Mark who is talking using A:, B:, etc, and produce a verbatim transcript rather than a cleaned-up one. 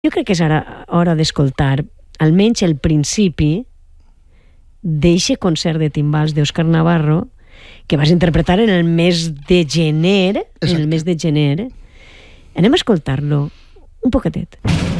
A: Jo crec que és ara hora d'escoltar almenys el principi d'eixe concert de timbals d'Òscar Navarro que vas interpretar en el mes de gener, en el mes de gener. Anem a escoltar-lo un poquetet.